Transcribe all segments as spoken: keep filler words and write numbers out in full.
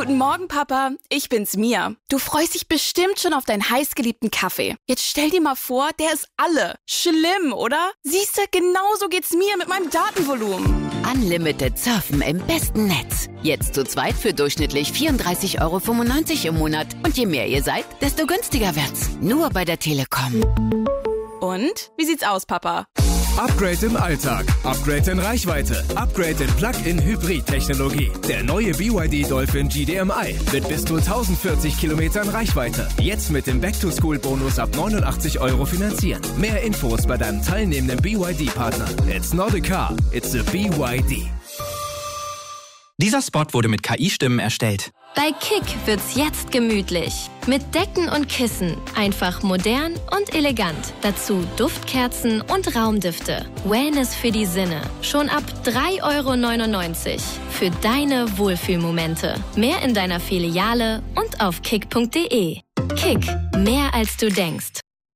Guten Morgen, Papa. Ich bin's, Mia. Du freust dich bestimmt schon auf deinen heißgeliebten Kaffee. Jetzt stell dir mal vor, der ist alle. Schlimm, oder? Siehst du, genauso geht's mir mit meinem Datenvolumen. Unlimited surfen im besten Netz. Jetzt zu zweit für durchschnittlich vierunddreißig Euro fünfundneunzig im Monat. Und je mehr ihr seid, desto günstiger wird's. Nur bei der Telekom. Und? Wie sieht's aus, Papa? Upgrade im Alltag, Upgrade in Reichweite, Upgrade in Plug-in-Hybrid-Technologie. Der neue B Y D Dolphin G D M I mit bis zu tausendvierzig Kilometern Reichweite. Jetzt mit dem Back-to-School-Bonus ab neunundachtzig Euro finanzieren. Mehr Infos bei deinem teilnehmenden B Y D-Partner. It's not a car, it's a B Y D. Dieser Spot wurde mit K I-Stimmen erstellt. Bei Kick wird's jetzt gemütlich. Mit Decken und Kissen. Einfach modern und elegant. Dazu Duftkerzen und Raumdüfte. Wellness für die Sinne. Schon ab drei Euro neunundneunzig. Für deine Wohlfühlmomente. Mehr in deiner Filiale und auf kick punkt de. Kick. Mehr als du denkst.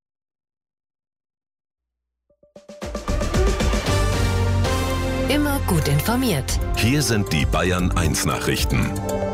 Immer gut informiert. Hier sind die Bayern eins Nachrichten.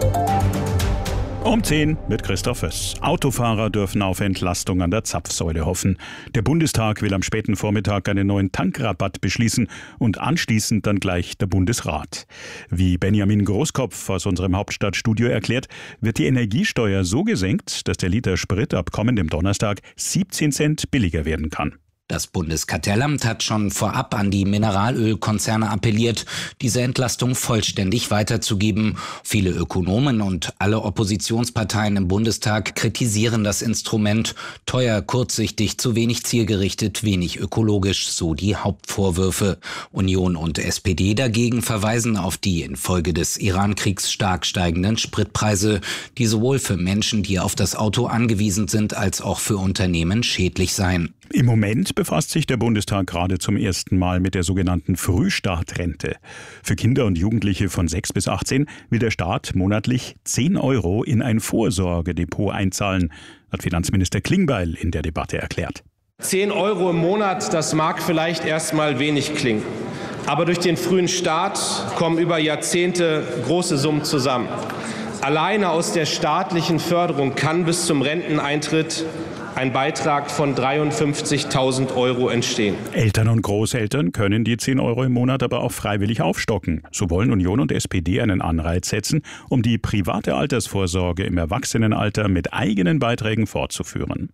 Um zehn mit Christoph Föss. Autofahrer dürfen auf Entlastung an der Zapfsäule hoffen. Der Bundestag will am späten Vormittag einen neuen Tankrabatt beschließen und anschließend dann gleich der Bundesrat. Wie Benjamin Großkopf aus unserem Hauptstadtstudio erklärt, wird die Energiesteuer so gesenkt, dass der Liter Sprit ab kommendem Donnerstag siebzehn Cent billiger werden kann. Das Bundeskartellamt hat schon vorab an die Mineralölkonzerne appelliert, diese Entlastung vollständig weiterzugeben. Viele Ökonomen und alle Oppositionsparteien im Bundestag kritisieren das Instrument. Teuer, kurzsichtig, zu wenig zielgerichtet, wenig ökologisch, so die Hauptvorwürfe. Union und S P D dagegen verweisen auf die infolge des Iran-Kriegs stark steigenden Spritpreise, die sowohl für Menschen, die auf das Auto angewiesen sind, als auch für Unternehmen schädlich seien. Im Moment befasst sich der Bundestag gerade zum ersten Mal mit der sogenannten Frühstartrente. Für Kinder und Jugendliche von sechs bis achtzehn will der Staat monatlich zehn Euro in ein Vorsorgedepot einzahlen, hat Finanzminister Klingbeil in der Debatte erklärt. zehn Euro im Monat, das mag vielleicht erstmal wenig klingen. Aber durch den frühen Start kommen über Jahrzehnte große Summen zusammen. Alleine aus der staatlichen Förderung kann bis zum Renteneintritt ein Beitrag von dreiundfünfzigtausend Euro entstehen. Eltern und Großeltern können die zehn Euro im Monat aber auch freiwillig aufstocken. So wollen Union und S P D einen Anreiz setzen, um die private Altersvorsorge im Erwachsenenalter mit eigenen Beiträgen fortzuführen.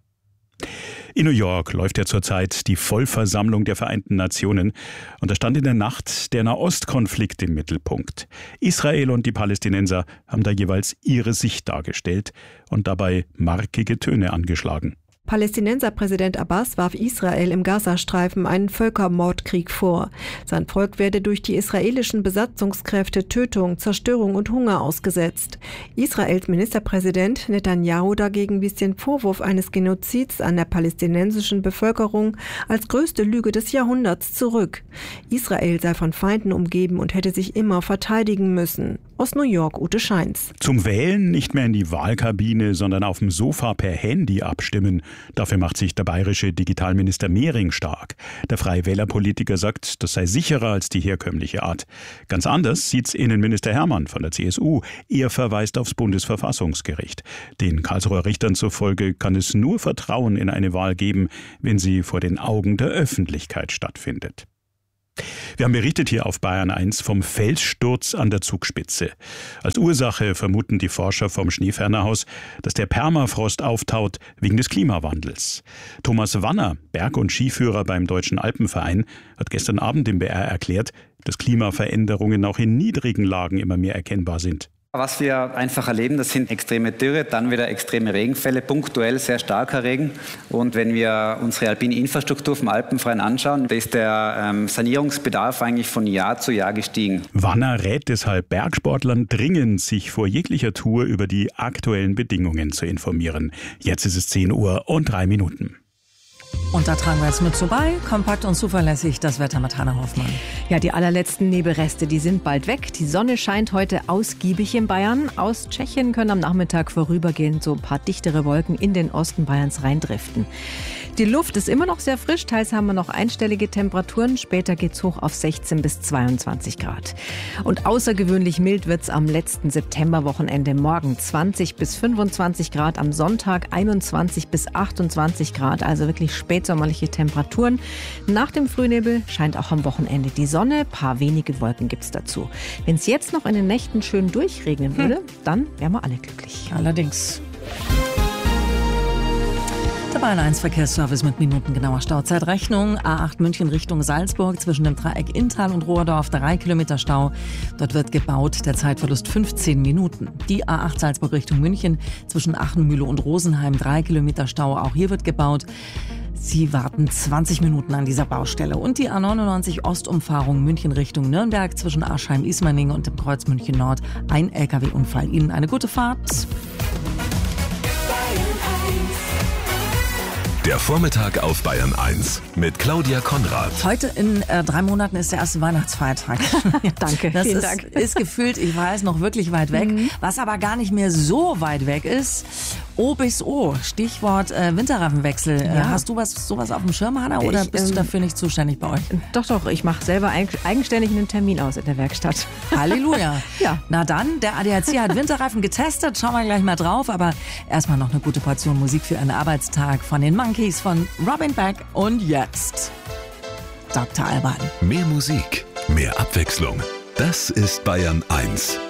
In New York läuft ja zurzeit die Vollversammlung der Vereinten Nationen und da stand in der Nacht der Nahostkonflikt im Mittelpunkt. Israel und die Palästinenser haben da jeweils ihre Sicht dargestellt und dabei markige Töne angeschlagen. Palästinenserpräsident Abbas warf Israel im Gazastreifen einen Völkermordkrieg vor. Sein Volk werde durch die israelischen Besatzungskräfte Tötung, Zerstörung und Hunger ausgesetzt. Israels Ministerpräsident Netanyahu dagegen wies den Vorwurf eines Genozids an der palästinensischen Bevölkerung als größte Lüge des Jahrhunderts zurück. Israel sei von Feinden umgeben und hätte sich immer verteidigen müssen. Aus New York, Ute Scheins. Zum Wählen nicht mehr in die Wahlkabine, sondern auf dem Sofa per Handy abstimmen. Dafür macht sich der bayerische Digitalminister Mehring stark. Der Freie Wähler-Politiker sagt, das sei sicherer als die herkömmliche Art. Ganz anders sieht's Innenminister Hermann von der C S U. Er verweist aufs Bundesverfassungsgericht. Den Karlsruher Richtern zufolge kann es nur Vertrauen in eine Wahl geben, wenn sie vor den Augen der Öffentlichkeit stattfindet. Wir haben berichtet hier auf Bayern eins vom Felssturz an der Zugspitze. Als Ursache vermuten die Forscher vom Schneefernerhaus, dass der Permafrost auftaut wegen des Klimawandels. Thomas Wanner, Berg- und Skiführer beim Deutschen Alpenverein, hat gestern Abend im B R erklärt, dass Klimaveränderungen auch in niedrigen Lagen immer mehr erkennbar sind. Was wir einfach erleben, das sind extreme Dürre, dann wieder extreme Regenfälle, punktuell sehr starker Regen. Und wenn wir unsere alpine Infrastruktur vom Alpenverein anschauen, da ist der ähm, Sanierungsbedarf eigentlich von Jahr zu Jahr gestiegen. Wanner rät deshalb Bergsportlern dringend, sich vor jeglicher Tour über die aktuellen Bedingungen zu informieren. Jetzt ist es zehn Uhr und drei Minuten. Und da tragen wir jetzt mit vorbei, kompakt und zuverlässig, das Wetter mit Hannah Hoffmann. Ja, die allerletzten Nebelreste, die sind bald weg. Die Sonne scheint heute ausgiebig in Bayern. Aus Tschechien können am Nachmittag vorübergehend so ein paar dichtere Wolken in den Osten Bayerns reindriften. Die Luft ist immer noch sehr frisch, teils haben wir noch einstellige Temperaturen. Später geht's hoch auf sechzehn bis zweiundzwanzig Grad. Und außergewöhnlich mild wird's am letzten Septemberwochenende. Morgen zwanzig bis fünfundzwanzig Grad, am Sonntag einundzwanzig bis achtundzwanzig Grad, also wirklich spätsommerliche Temperaturen. Nach dem Frühnebel scheint auch am Wochenende die Sonne, paar wenige Wolken gibt's dazu. Wenn es jetzt noch in den Nächten schön durchregnen würde, hm. dann wären wir alle glücklich. Allerdings. Der Bayern eins Verkehrsservice mit minutengenauer Stauzeitrechnung. A acht München Richtung Salzburg zwischen dem Dreieck Inntal und Rohrdorf, drei Kilometer Stau. Dort wird gebaut, der Zeitverlust fünfzehn Minuten. Die A acht Salzburg Richtung München zwischen Achenmühle und Rosenheim, drei Kilometer Stau. Auch hier wird gebaut. Sie warten zwanzig Minuten an dieser Baustelle. Und die A neunundneunzig Ostumfahrung München Richtung Nürnberg zwischen Aschheim-Ismaning und dem Kreuz München Nord. Ein L K W-Unfall. Ihnen eine gute Fahrt. Der Vormittag auf Bayern eins mit Claudia Konrad. Heute in äh, drei Monaten ist der erste Weihnachtsfeiertag. Ja, danke, das vielen ist, Dank. ist gefühlt, ich weiß, noch wirklich weit weg. Mhm. Was aber gar nicht mehr so weit weg ist, O bis O, Stichwort äh, Winterreifenwechsel. Ja. Äh, hast du was, sowas auf dem Schirm, Hannah, oder ich, bist ähm, du dafür nicht zuständig bei euch? Doch, doch, ich mache selber eigenständig einen Termin aus in der Werkstatt. Halleluja. Ja. Na dann, der A D A C hat Winterreifen getestet, schauen wir gleich mal drauf, aber erstmal noch eine gute Portion Musik für einen Arbeitstag von den Monkeys, von Robin Beck und jetzt Doktor Alban. Mehr Musik, mehr Abwechslung. Das ist Bayern eins.